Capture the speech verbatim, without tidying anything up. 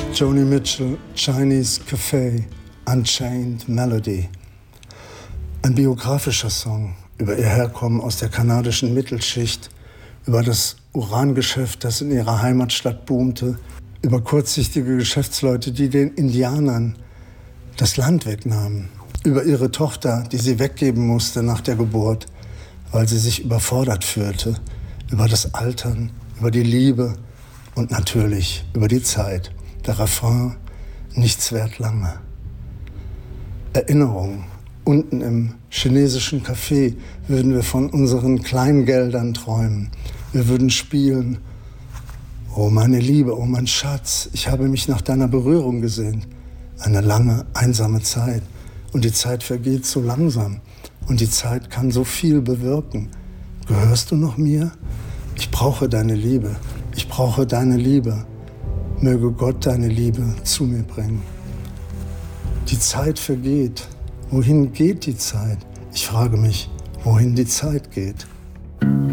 Joni Mitchell, Chinese Café, Unchained Melody. Ein biografischer Song über ihr Herkommen aus der kanadischen Mittelschicht, über das Urangeschäft, das in ihrer Heimatstadt boomte, über kurzsichtige Geschäftsleute, die den Indianern das Land wegnahmen, über ihre Tochter, die sie weggeben musste nach der Geburt, weil sie sich überfordert fühlte, über das Altern, über die Liebe und natürlich über die Zeit. Der Refrain: nichts währt lange. Erinnerung. Unten im chinesischen Café würden wir von unseren Kleingeldern träumen. Wir würden spielen: oh meine Liebe, oh mein Schatz, ich habe mich nach deiner Berührung gesehnt. Eine lange, einsame Zeit. Und die Zeit vergeht so langsam. Und die Zeit kann so viel bewirken. Gehörst du noch mir? Ich brauche deine Liebe. Ich brauche deine Liebe. Möge Gott deine Liebe zu mir bringen. Die Zeit vergeht. Wohin geht die Zeit? Ich frage mich, wohin die Zeit geht.